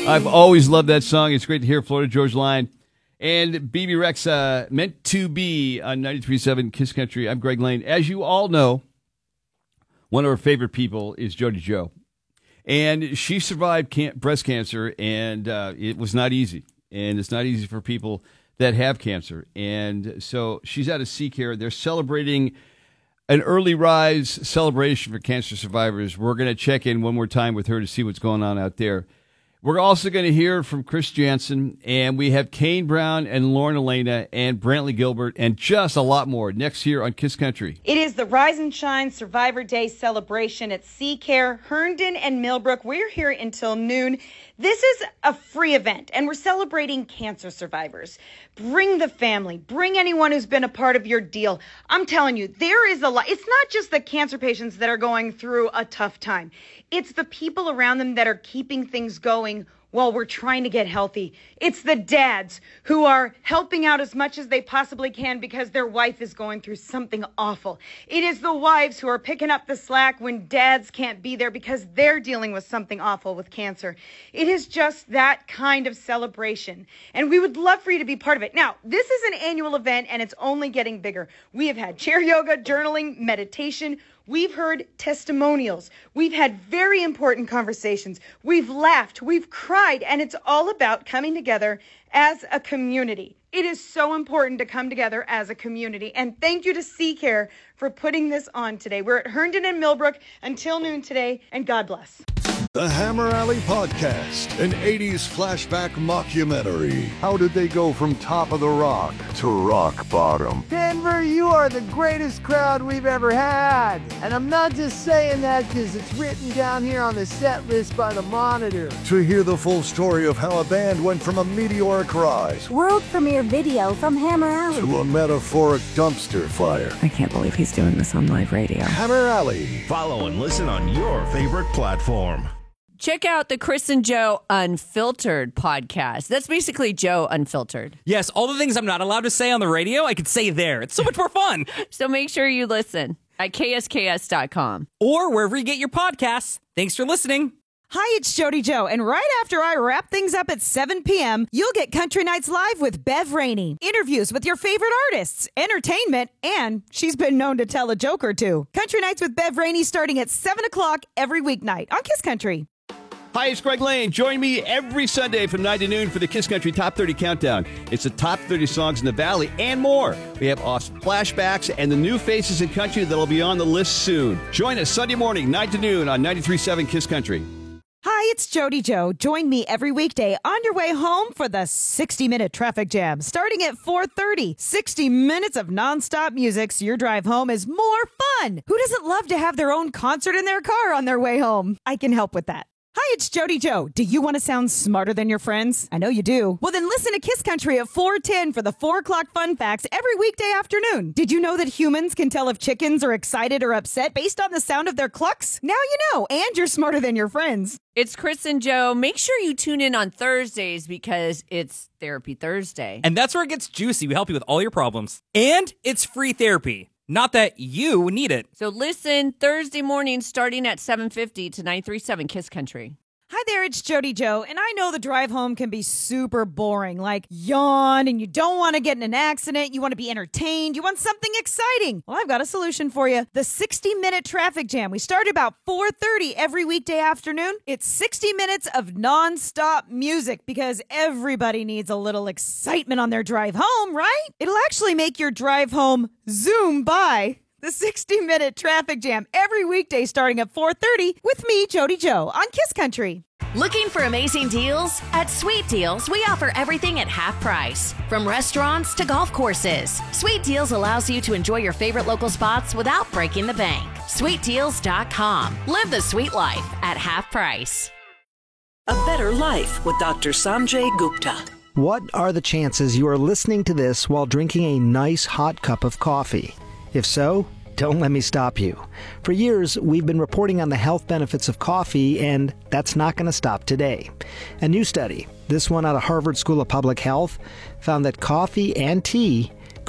I've always loved that song. It's great to hear Florida Georgia Line. And BB Rex, Meant to Be on 93.7 Kiss Country. I'm Greg Lane. As you all know, one of our favorite people is Jody Joe. And she survived breast cancer, and it was not easy. And it's not easy for people that have cancer. And so she's out of C-Care. They're celebrating an early rise celebration for cancer survivors. We're going to check in one more time with her to see what's going on out there. We're also going to hear from Chris Jansen, and we have Kane Brown and Lauren Elena and Brantley Gilbert and just a lot more next here on Kiss Country. It is the Rise and Shine Survivor Day celebration at C-Care, Herndon and Millbrook. We're here until noon. This is a free event, and we're celebrating cancer survivors. Bring the family. Bring anyone who's been a part of your deal. I'm telling you, there is a lot. It's not just the cancer patients that are going through a tough time. It's the people around them that are keeping things going while we're trying to get healthy. It's the dads who are helping out as much as they possibly can because their wife is going through something awful. It is the wives who are picking up the slack when dads can't be there because they're dealing with something awful with cancer. It is just that kind of celebration, and we would love for you to be part of it. Now, this is an annual event, and it's only getting bigger. We have had chair yoga, journaling, meditation. We've heard testimonials. We've had very important conversations. We've laughed. We've cried. And it's all about coming together as a community. It is so important to come together as a community. And thank you to C-Care for putting this on today. We're at Herndon and Millbrook until noon today, and God bless. The Hammer Alley Podcast, an 80s flashback mockumentary. How did they go from top of the rock to rock bottom? Denver, you are the greatest crowd we've ever had. And I'm not just saying that because it's written down here on the set list by the Monitor. To hear the full story of how a band went from a meteoric rise world premiere video from Hammer Alley to a metaphoric dumpster fire. I can't believe he's doing this on live radio. Hammer Alley. Follow and listen on your favorite platform. Check out the Chris and Joe Unfiltered podcast. That's basically Joe Unfiltered. Yes, all the things I'm not allowed to say on the radio, I could say there. It's so much more fun. So make sure you listen at ksks.com. Or wherever you get your podcasts. Thanks for listening. Hi, it's Jody Joe, and right after I wrap things up at 7 p.m., you'll get Country Nights Live with Bev Rainey. Interviews with your favorite artists, entertainment, and she's been known to tell a joke or two. Country Nights with Bev Rainey starting at 7 o'clock every weeknight on Kiss Country. Hi, it's Greg Lane. Join me every Sunday from 9 to noon for the Kiss Country Top 30 Countdown. It's the top 30 songs in the Valley and more. We have awesome flashbacks and the new faces in country that'll be on the list soon. Join us Sunday morning, 9 to noon on 93.7 Kiss Country. Hi, it's Jody Joe. Join me every weekday on your way home for the 60-minute traffic jam. Starting at 4:30, 60 minutes of nonstop music so your drive home is more fun. Who doesn't love to have their own concert in their car on their way home? I can help with that. Hi, it's Jody Joe. Do you want to sound smarter than your friends? I know you do. Well, then listen to Kiss Country at 4:10 for the 4 o'clock fun facts every weekday afternoon. Did you know that humans can tell if chickens are excited or upset based on the sound of their clucks? Now you know, and you're smarter than your friends. It's Chris and Joe. Make sure you tune in on Thursdays because it's Therapy Thursday. And that's where it gets juicy. We help you with all your problems. And it's free therapy. Not that you need it. So listen Thursday morning starting at 7:50 to 93.7 Kiss Country. Hi there, it's Jody Joe, and I know the drive home can be super boring, like yawn, and you don't want to get in an accident, you want to be entertained, you want something exciting. Well, I've got a solution for you. The 60-minute traffic jam. We start about 4:30 every weekday afternoon. It's 60 minutes of nonstop music because everybody needs a little excitement on their drive home, right? It'll actually make your drive home zoom by. The 60-minute traffic jam every weekday starting at 4:30 with me, Jody Joe, on Kiss Country. Looking for amazing deals? At Sweet Deals, we offer everything at half price. From restaurants to golf courses, Sweet Deals allows you to enjoy your favorite local spots without breaking the bank. SweetDeals.com. Live the sweet life at half price. A Better Life with Dr. Sanjay Gupta. What are the chances you are listening to this while drinking a nice hot cup of coffee? If so, don't let me stop you. For years, we've been reporting on the health benefits of coffee, and that's not going to stop today. A new study, this one out of Harvard School of Public Health, found that coffee and tea